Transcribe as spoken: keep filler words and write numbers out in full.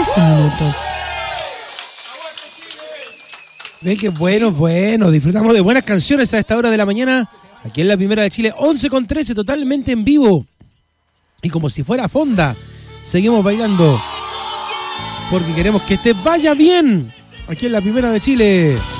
trece minutos. Ven que bueno, bueno, disfrutamos de buenas canciones a esta hora de la mañana, aquí en la Primera de Chile, once con trece, totalmente en vivo. Y como si fuera fonda, seguimos bailando, porque queremos que te vaya bien, aquí en la Primera de Chile.